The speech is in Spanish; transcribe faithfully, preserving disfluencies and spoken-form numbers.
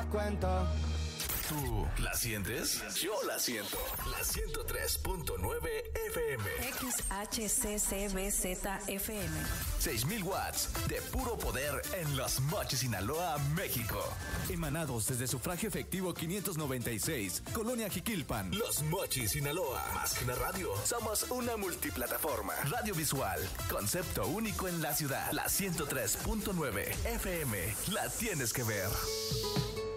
cuento. ¿Tú la sientes? Yo la siento. La ciento tres punto nueve F M. X H C C B Z F M. seis mil watts de puro poder en Los Mochis, Sinaloa, México. Emanados desde Sufragio Efectivo quinientos noventa y seis, Colonia Jiquilpan. Los Mochis, Sinaloa. Más que una radio, somos una multiplataforma. Radio visual, concepto único en la ciudad. La ciento tres punto nueve F M. La tienes que ver.